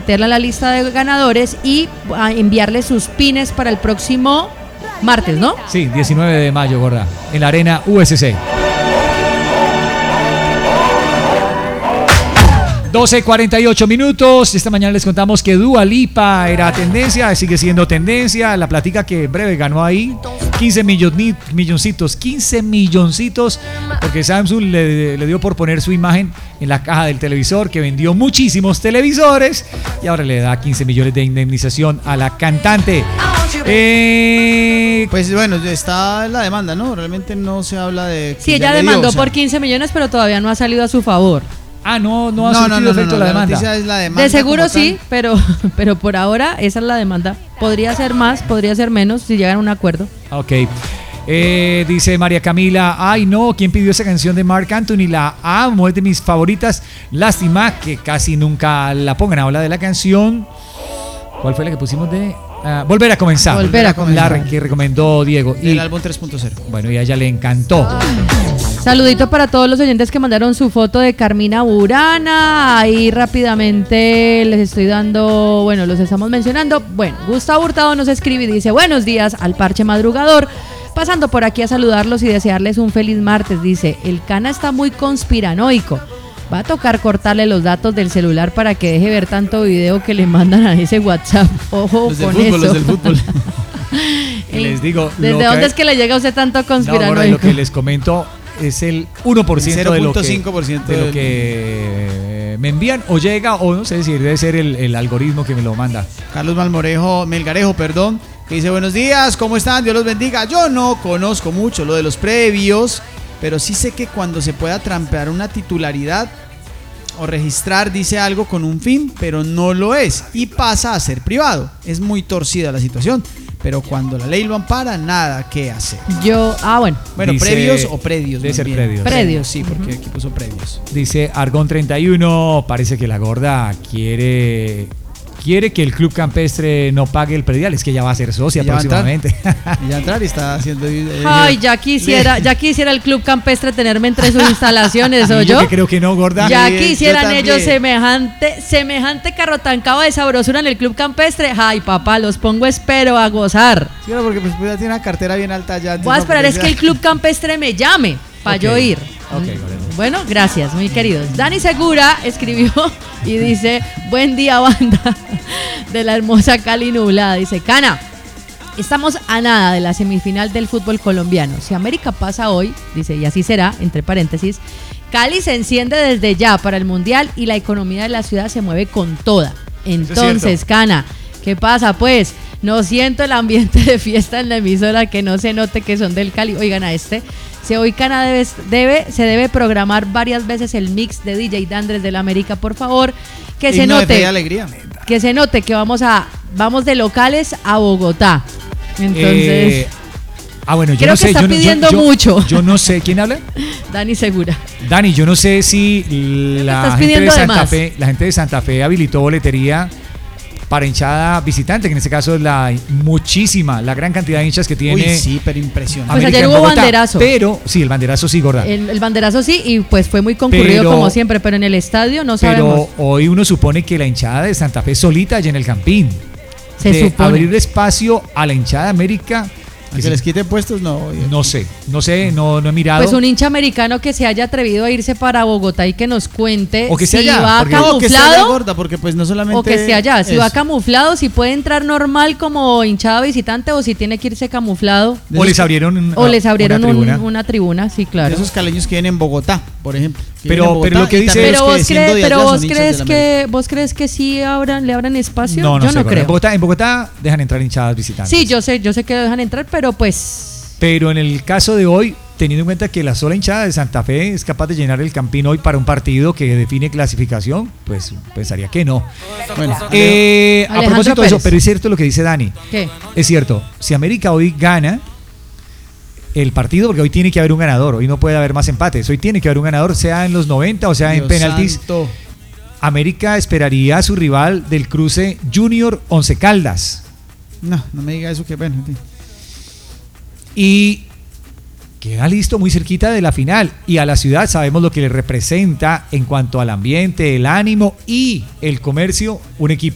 meterla a la lista de ganadores y a enviarle sus pines para el próximo martes, ¿no? Sí, 19 de mayo, gorda, en la arena USC. 12:48 minutos. Esta mañana les contamos que Dua Lipa era tendencia, sigue siendo tendencia. La platica que en breve ganó ahí 15 milloncitos, porque Samsung le dio por poner su imagen en la caja del televisor, que vendió muchísimos televisores, y ahora le da 15 millones de indemnización a la cantante. Pues bueno, está la demanda, ¿no? Realmente no se habla de... Sí, ella demandó por 15 millones, pero todavía no ha salido a su favor. Ah, no ha surtido efecto la demanda. Es la demanda. De seguro sí, pero por ahora esa es la demanda. Podría ser más, podría ser menos si llegan a un acuerdo. Ok. Dice María Camila, ay no, ¿quién pidió esa canción de Marc Anthony? La amo, es de mis favoritas. Lástima que casi nunca la pongan. Habla de la canción. ¿Cuál fue la que pusimos de...? Volver a comenzar. Volver a comenzar. La que recomendó Diego. El álbum 3.0. Bueno, y a ella le encantó. Saludito para todos los oyentes que mandaron su foto de Carmina Burana. Ahí rápidamente les estoy dando, bueno, los estamos mencionando. Bueno, Gustavo Hurtado nos escribe y dice: buenos días al parche madrugador. Pasando por aquí a saludarlos y desearles un feliz martes. Dice: el Cana está muy conspiranoico. Va a tocar cortarle los datos del celular para que deje ver tanto video que le mandan a ese WhatsApp. Ojo con eso. Los del fútbol. Les digo, ¿desde dónde es que le llega a usted tanto conspiranoico? No, lo que les comento es el 1% de lo que, 0.5% de lo que me envían o llega, o no sé si debe ser el algoritmo que me lo manda. Carlos Melgarejo, que dice: buenos días, ¿cómo están? Dios los bendiga. Yo no conozco mucho lo de los previos, pero sí sé que cuando se pueda trampear una titularidad o registrar, dice algo con un fin, pero no lo es y pasa a ser privado. Es muy torcida la situación, pero cuando la ley lo ampara, nada que hacer. Bueno, dice, previos o predios. Debe ser bien. Predios. Sí, porque aquí puso predios. Dice Argón 31, parece que la gorda quiere que el club campestre no pague el predial. Es que ya va a ser socia próximamente. Ya entrar y está haciendo... Ay, ya quisiera el club campestre tenerme entre sus instalaciones, ¿o yo? Que creo que no, gorda. Ya quisieran ellos semejante carrotancaba de sabrosura en el club campestre. Ay, papá, los pongo espero a gozar. Sí, porque pues ya tiene una cartera bien alta ya. Voy a esperar es que el club campestre me llame para yo ir. Bueno, gracias, muy queridos. Dani Segura escribió y dice: buen día, banda de la hermosa Cali nublada. Dice: Cana, estamos a nada de la semifinal del fútbol colombiano. Si América pasa hoy, dice, y así será, entre paréntesis, Cali se enciende desde ya para el mundial y la economía de la ciudad se mueve con toda. Entonces, Cana, ¿qué pasa pues? No siento el ambiente de fiesta en la emisora, que no se note que son del Cali. Oigan a este. Si hoy Cana se debe programar varias veces el mix de DJ Dandres del América, por favor, que se note, que se note que vamos de locales a Bogotá. Entonces, bueno, yo creo no sé, que está pidiendo mucho. Yo no sé, ¿quién habla? Dani Segura. Dani, yo no sé si la gente de Santa Fe habilitó boletería para hinchada visitante, que en este caso es la gran cantidad de hinchas que tiene. Uy, sí, pero impresionante. Pues ayer hubo banderazo. Pero, sí, el banderazo sí, gorda. El banderazo sí, y pues fue muy concurrido como siempre, pero en el estadio no sabemos. Pero hoy uno supone que la hinchada de Santa Fe solita allá en el Campín. Se supone. Abrir espacio a la hinchada de América. Que les quiten puestos, no sé, no he mirado. Pues un hincha americano que se haya atrevido a irse para Bogotá y que nos cuente o que si allá, va camuflado, que esté allá, gorda, porque pues no solamente o que esté allá, si va camuflado, si puede entrar normal como hinchada visitante o si tiene que irse camuflado. O les abrieron una tribuna, sí, claro. De esos caleños que vienen en Bogotá, por ejemplo. Pero lo que dice vos crees que sí le abran espacio? No, yo no creo. En Bogotá dejan entrar hinchadas visitantes. Sí, yo sé que dejan entrar, pero pues... Pero en el caso de hoy, teniendo en cuenta que la sola hinchada de Santa Fe es capaz de llenar el Campín hoy para un partido que define clasificación, pues pensaría que no. Bueno, a propósito de eso, pero es cierto lo que dice Dani. ¿Qué? Es cierto, si América hoy gana el partido, porque hoy tiene que haber un ganador, hoy no puede haber más empates, hoy tiene que haber un ganador, sea en los 90 o sea en penaltis. Santo. América esperaría a su rival del cruce Junior Once Caldas. No me diga eso, que bueno. Y queda listo muy cerquita de la final. Y a la ciudad sabemos lo que le representa en cuanto al ambiente, el ánimo y el comercio, un equipo